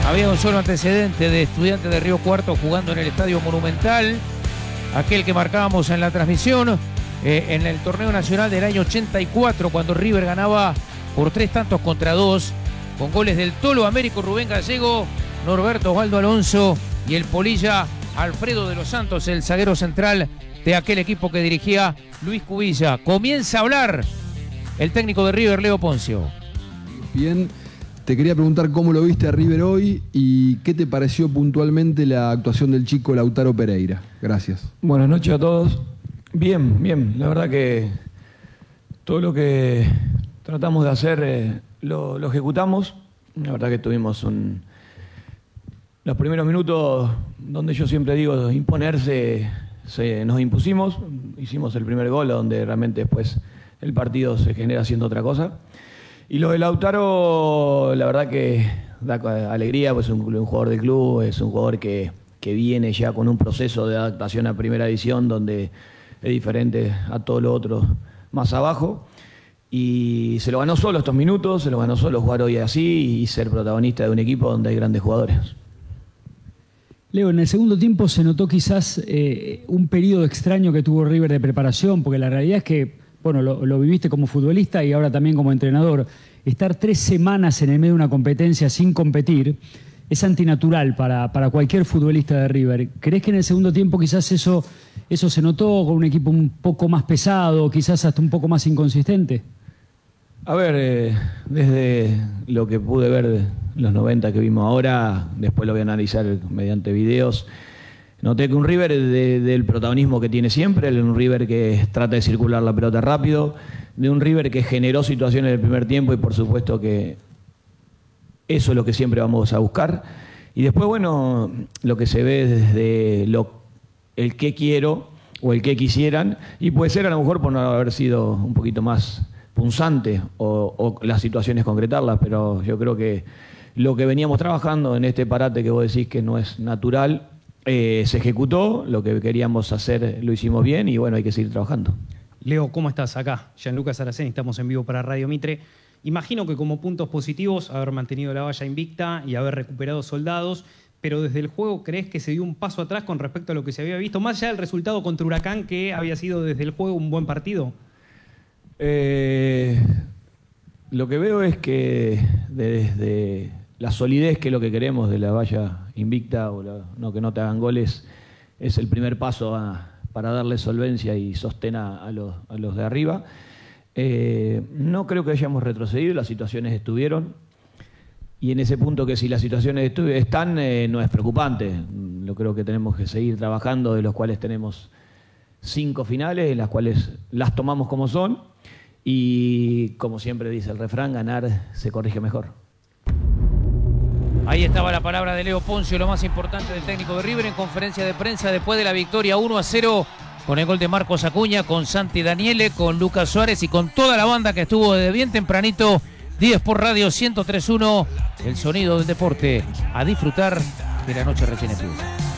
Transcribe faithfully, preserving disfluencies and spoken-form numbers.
Había un solo antecedente de Estudiantes de Río Cuarto jugando en el Estadio Monumental, aquel que marcábamos en la transmisión, eh, en el torneo nacional del año ochenta y cuatro, cuando River ganaba por tres tantos contra dos, con goles del Tolo Américo Rubén Gallego, Norberto Osvaldo Alonso y el polilla Alfredo de los Santos, el zaguero central de aquel equipo que dirigía Luis Cubilla. Comienza a hablar el técnico de River, Leo Poncio. Bien, te quería preguntar cómo lo viste a River hoy y qué te pareció puntualmente la actuación del chico Lautaro Pereira. Gracias. Buenas noches a todos. Bien, bien. La verdad que todo lo que tratamos de hacer eh, lo, lo ejecutamos. La verdad que tuvimos un... Los primeros minutos, donde yo siempre digo imponerse, se, nos impusimos. Hicimos el primer gol, donde realmente después el partido se genera haciendo otra cosa. Y lo de Lautaro, la verdad que da alegría, pues es un, un jugador del club, es un jugador que, que viene ya con un proceso de adaptación a primera división, donde es diferente a todo lo otro más abajo. Y se lo ganó solo estos minutos, se lo ganó solo jugar hoy así y ser protagonista de un equipo donde hay grandes jugadores. Leo, en el segundo tiempo se notó quizás eh, un periodo extraño que tuvo River de preparación, porque la realidad es que, bueno, lo, lo viviste como futbolista y ahora también como entrenador. Estar tres semanas en el medio de una competencia sin competir es antinatural para, para cualquier futbolista de River. ¿Crees que en el segundo tiempo quizás eso, eso se notó con un equipo un poco más pesado, quizás hasta un poco más inconsistente? A ver, eh, desde lo que pude ver de los noventa que vimos ahora, después lo voy a analizar mediante videos, noté que un River de, del protagonismo que tiene siempre, un River que trata de circular la pelota rápido, de un River que generó situaciones en el primer tiempo y por supuesto que eso es lo que siempre vamos a buscar. Y después, bueno, lo que se ve desde lo, el qué quiero o el qué quisieran, y puede ser a lo mejor por no haber sido un poquito más punzante o, o las situaciones concretarlas, pero yo creo que lo que veníamos trabajando en este parate que vos decís que no es natural, eh, se ejecutó, lo que queríamos hacer lo hicimos bien y bueno, hay que seguir trabajando. Leo, ¿cómo estás? Acá, Gianluca Saraceni, estamos en vivo para Radio Mitre. Imagino que como puntos positivos, haber mantenido la valla invicta y haber recuperado soldados, pero desde el juego, ¿crees que se dio un paso atrás con respecto a lo que se había visto? Más allá del resultado contra Huracán, que había sido desde el juego un buen partido. Eh, lo que veo es que desde la solidez, que es lo que queremos de la valla invicta, o la, no que no te hagan goles, es el primer paso a, para darle solvencia y sostén a, a, los, a los de arriba. Eh, no creo que hayamos retrocedido, las situaciones estuvieron, y en ese punto que si las situaciones están, eh, no es preocupante. Yo creo que tenemos que seguir trabajando, de los cuales tenemos cinco finales, en las cuales las tomamos como son, y como siempre dice el refrán, ganar se corrige mejor. Ahí estaba la palabra de Leo Poncio, lo más importante del técnico de River en conferencia de prensa después de la victoria uno a cero con el gol de Marcos Acuña, con Santi Daniele, con Lucas Suárez y con toda la banda que estuvo desde bien tempranito. diez por Radio ciento tres punto uno, el sonido del deporte. A disfrutar de la noche recién empieza.